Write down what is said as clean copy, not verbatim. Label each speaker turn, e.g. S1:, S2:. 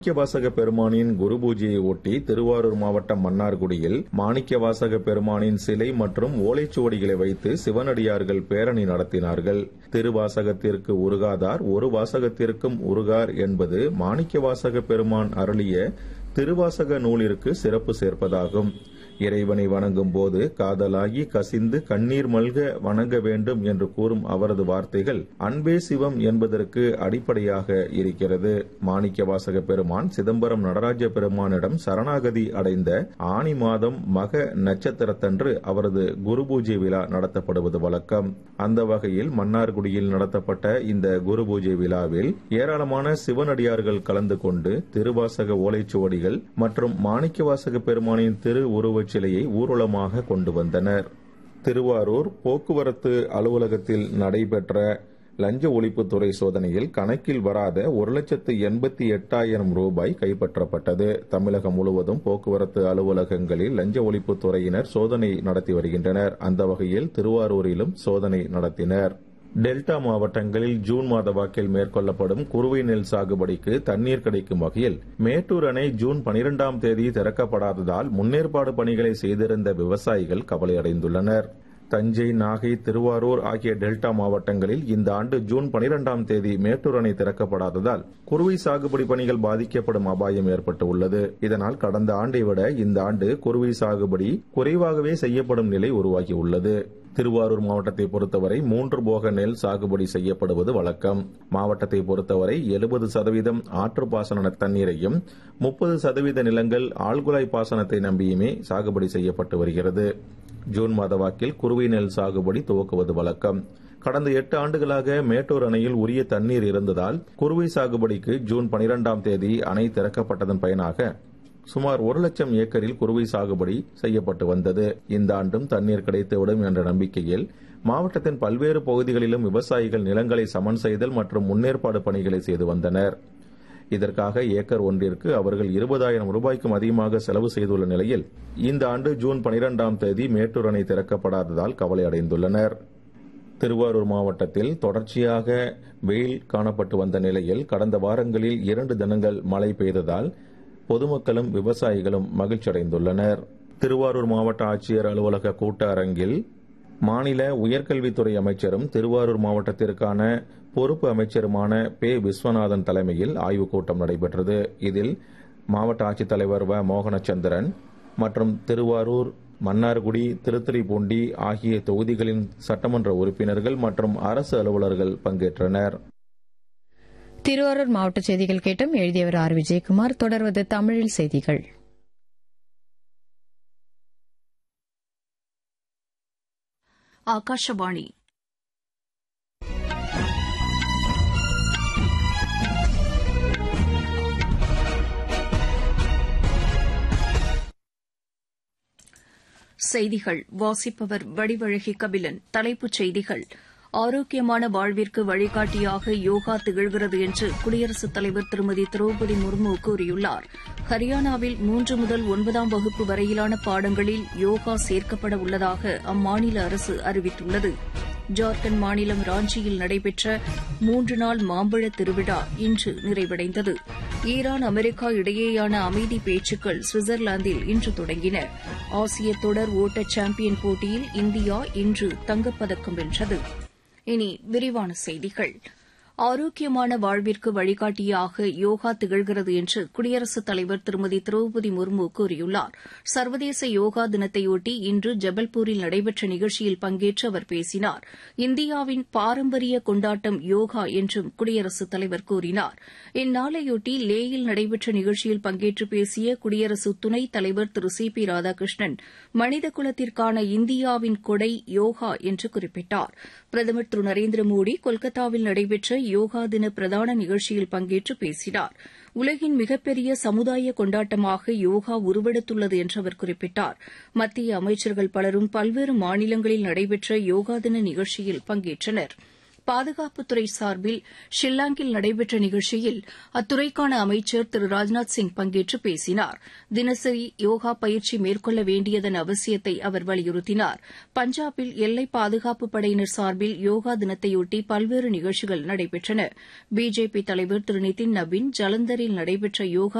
S1: மாணிக்கவாசக பெருமானின் குரு பூஜையை ஒட்டி திருவாரூர் மாவட்டம் மன்னார்குடியில் மாணிக்கவாசக பெருமானின் சிலை மற்றும் ஓலைச்சுவடிகளை வைத்து சிவனடியார்கள் பேரணி நடத்தினார்கள். திருவாசகத்திற்கு உருகாதார் ஒரு வாசகத்திற்கும் உருகார் என்பது மாணிக்கவாசக பெருமான் அருளிய திருவாசக நூலிற்கு சிறப்பு சேர்ப்பதாகும். இறைவனை வணங்கும் போது காதலாகி கசிந்து கண்ணீர் மல்க வணங்க வேண்டும் என்று கூறும் அவரது வார்த்தைகள் அன்பே சிவம் என்பதற்கு அடிப்படையாக இருக்கிறது. மாணிக்கவாசக பெருமான் சிதம்பரம் நடராஜ பெருமானிடம் சரணாகதி அடைந்த ஆனி மாதம் மக நட்சத்திரத்தன்று அவரது குரு பூஜை விழா நடத்தப்படுவது வழக்கம். அந்த வகையில் மன்னார்குடியில் நடத்தப்பட்ட இந்த குரு பூஜை விழாவில் ஏராளமான சிவனடியார்கள் கலந்து கொண்டு திருவாசக ஓலைச்சுவடிகள் மற்றும் மாணிக்கவாசக பெருமானின் திரு உருவச் சிலையை ஊர்வலமாக கொண்டு வந்தனர். திருவாரூர் போக்குவரத்து அலுவலகத்தில் நடைபெற்ற லஞ்ச ஒழிப்புத்துறை சோதனையில் கணக்கில் வராத 1,88,000 ரூபாய் கைப்பற்றப்பட்டது. தமிழகம் முழுவதும் போக்குவரத்து அலுவலகங்களில் லஞ்ச ஒழிப்புத்துறையினர் சோதனை நடத்தி வருகின்றனர். அந்த வகையில் திருவாரூரிலும் சோதனை நடத்தினர். டெல்டா மாவட்டங்களில் ஜூன் மாத வாக்கில் மேற்கொள்ளப்படும் குறுவை நெல் சாகுபடிக்கு தண்ணீர் கிடைக்கும் வகையில் மேட்டூர் அணை ஜூன் 12ஆம் தேதி திறக்கப்படாததால் முன்னேற்பாடு பணிகளை செய்திருந்த விவசாயிகள் கவலையடைந்துள்ளனர். தஞ்சை, நாகை, திருவாரூர் ஆகிய டெல்டா மாவட்டங்களில் இந்த ஆண்டு ஜூன் 12ஆம் தேதி மேட்டூர் அணை திறக்கப்படாததால் குறுவை சாகுபடி பணிகள் பாதிக்கப்படும் அபாயம் ஏற்பட்டு உள்ளது. இதனால் கடந்த ஆண்டை விட இந்த ஆண்டு குறுவை சாகுபடி குறைவாகவே செய்யப்படும் நிலை உருவாகியுள்ளது. திருவாரூர் மாவட்டத்தை பொறுத்தவரை 3 போக நெல் சாகுபடி செய்யப்படுவது வழக்கம். மாவட்டத்தை பொறுத்தவரை 70% ஆற்றுப்பாசன தண்ணீரையும் 30% நிலங்கள் ஆழ்குழாய் பாசனத்தை நம்பியுமே சாகுபடி செய்யப்பட்டு வருகிறது. ஜூன் மாத வாக்கில் குறுவை நெல் சாகுபடி துவக்குவது வழக்கம். கடந்த 8 ஆண்டுகளாக மேட்டூர் அணையில் உரிய தண்ணீர் இருந்ததால் குறுவை சாகுபடிக்கு ஜூன் 12ஆம் தேதி அணை திறக்கப்பட்டதன் பயனாக சுமார் 1 லட்சம் ஏக்கரில் குறுவை சாகுபடி செய்யப்பட்டு வந்தது. இந்த ஆண்டும் தண்ணீர் கிடைத்துவிடும் என்ற நம்பிக்கையில் மாவட்டத்தின் பல்வேறு பகுதிகளிலும் விவசாயிகள் நிலங்களை சமன் செய்தல் மற்றும் முன்னேற்பாடு பணிகளை செய்து வந்தனர். இதற்காக ஏக்கர் ஒன்றிற்கு அவர்கள் 20,000 ரூபாய்க்கும் அதிகமாக செலவு செய்துள்ள நிலையில் இந்த ஆண்டு ஜூன் 12ஆம் தேதி மேட்டூர் அணை திறக்கப்படாததால் கவலை அடைந்துள்ளனர். திருவாரூர் மாவட்டத்தில் தொடர்ச்சியாக வெயில் காணப்பட்டு வந்த நிலையில் கடந்த வாரங்களில் 2 தினங்கள் மழை பெய்ததால் பொதுமக்களும் விவசாயிகளும் மகிழ்ச்சியடைந்துள்ளனர். திருவாரூர் மாவட்ட ஆட்சியர் அலுவலக கூட்ட அரங்கில் மாநில உயர்கல்வித்துறை அமைச்சரும் திருவாரூர் மாவட்டத்திற்கான பொறுப்பு அமைச்சருமான பே. விஸ்வநாதன் தலைமையில் ஆய்வுக் கூட்டம் நடைபெற்றது. இதில் மாவட்ட ஆட்சித்தலைவர் வ. மோகனச்சந்திரன் மற்றும் திருவாரூர், மன்னார்குடி, திருத்துறைப்பூண்டி ஆகிய தொகுதிகளின் சட்டமன்ற உறுப்பினர்கள் மற்றும் அரசு அலுவலர்கள் பங்கேற்றனர்.
S2: திருவாரூர் மாவட்ட செய்திகள் கேட்டும். எழுதியவர் ஆர். விஜயகுமார். தொடர்வது தமிழில் செய்திகள்.
S3: ஆகாஷவாணி. செய்திகள் வாசிப்பவர் வடிவழகி கபிலன். தலைப்புச் செய்திகள்: ஆரோக்கியமான வாழ்விற்கு வழிகாட்டியாக யோகா திகழ்கிறது என்று குடியரசுத் தலைவர் திருமதி திரௌபதி முர்மு கூறியுள்ளார். ஹரியானாவில் 3 முதல் 9ஆம் வகுப்பு வரையிலான பாடங்களில் யோகா சேர்க்கப்பட உள்ளதாக அம்மாநில அரசு அறிவித்துள்ளது. ஜார்க்கண்ட் மாநிலம் ராஞ்சியில் நடைபெற்ற 3 நாள் மாம்பழ திருவிழா இன்று நிறைவடைந்தது. ஈரான், அமெரிக்கா இடையேயான அமைதி பேச்சுக்கள் சுவிட்சர்லாந்தில் இன்று தொடங்கின. ஆசிய தொடர் ஓட்ட சாம்பியன் போட்டியில் இந்தியா இன்று தங்கப்பதக்கம் வென்றது. இனி விரிவான செய்திகள். ஆரோக்கியமான வாழ்விற்கு வழிகாட்டியாக யோகா திகழ்கிறது என்று குடியரசுத் தலைவர் திருமதி திரௌபதி முர்மு கூறியுள்ளார். சர்வதேச யோகா தினத்தையொட்டி இன்று ஜபல்பூரில் நடைபெற்ற நிகழ்ச்சியில் பங்கேற்று அவர் பேசினார். இந்தியாவின் பாரம்பரிய கொண்டாட்டம் யோகா என்றும் குடியரசுத் தலைவர் கூறினார். இந்நாளையொட்டி லேயில் நடைபெற்ற நிகழ்ச்சியில் பங்கேற்று பேசிய குடியரசு துணைத் தலைவர் திரு சி பி ராதாகிருஷ்ணன், மனித குலத்திற்கான இந்தியாவின் கொடை யோகா என்று குறிப்பிட்டார். பிரதமர் திரு நரேந்திர மோடி கொல்கத்தாவில் நடைபெற்ற யோகா தின பிரதான நிகழ்ச்சியில் பங்கேற்று பேசினார். உலகின் மிகப்பெரிய சமுதாய கொண்டாட்டமாக யோகா உருவெடுத்துள்ளது என்று அவர் குறிப்பிட்டார். மத்திய அமைச்சர்கள் பலரும் பல்வேறு மாநிலங்களில் நடைபெற்ற யோகா தின நிகழ்ச்சியில் பங்கேற்றனர். பாதுகாப்புத்துறை சார்பில் ஷில்லாங்கில் நடைபெற்ற நிகழ்ச்சியில் அத்துறைக்கான அமைச்சர் திரு ராஜ்நாத் சிங் பங்கேற்று பேசினார். தினசரி யோகா பயிற்சி மேற்கொள்ள வேண்டியதன் அவசியத்தை அவர் வலியுறுத்தினார். பஞ்சாபில் எல்லை பாதுகாப்பு படையினர் சார்பில் யோகா தினத்தையொட்டி பல்வேறு நிகழ்ச்சிகள் நடைபெற்றன. பிஜேபி தலைவர் திரு நிதின் நபீன் ஜலந்தரில் நடைபெற்ற யோகா